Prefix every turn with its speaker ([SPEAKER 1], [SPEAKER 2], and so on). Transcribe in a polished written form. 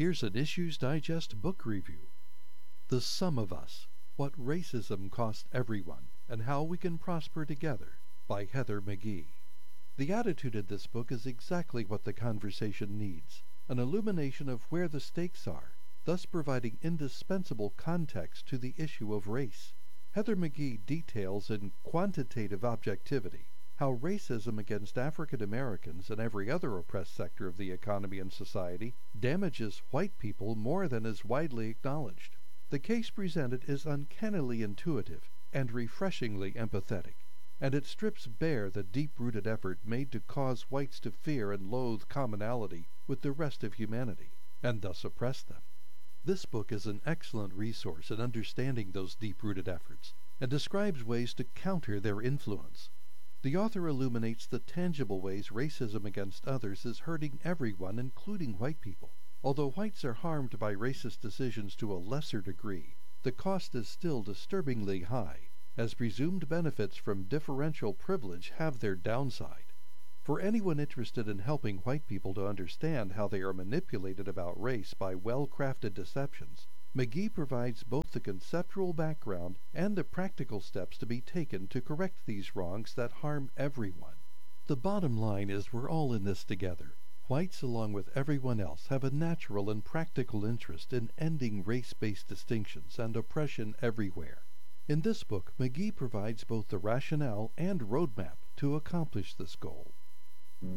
[SPEAKER 1] Here's an Issues Digest book review. The Sum of Us: What Racism Cost Everyone and How We Can Prosper Together by Heather McGhee. The attitude in this book is exactly what the conversation needs, an illumination of where the stakes are, thus providing indispensable context to the issue of race. Heather McGhee details in quantitative objectivity how racism against African Americans and every other oppressed sector of the economy and society damages white people more than is widely acknowledged. The case presented is uncannily intuitive and refreshingly empathetic, and it strips bare the deep-rooted effort made to cause whites to fear and loathe commonality with the rest of humanity, and thus oppress them. This book is an excellent resource in understanding those deep-rooted efforts, and describes ways to counter their influence. The author illuminates the tangible ways racism against others is hurting everyone, including white people. Although whites are harmed by racist decisions to a lesser degree, the cost is still disturbingly high, as presumed benefits from differential privilege have their downside. For anyone interested in helping white people to understand how they are manipulated about race by well-crafted deceptions, McGhee provides both the conceptual background and the practical steps to be taken to correct these wrongs that harm everyone. The bottom line is we're all in this together. Whites, along with everyone else, have a natural and practical interest in ending race-based distinctions and oppression everywhere. In this book, McGhee provides both the rationale and roadmap to accomplish this goal.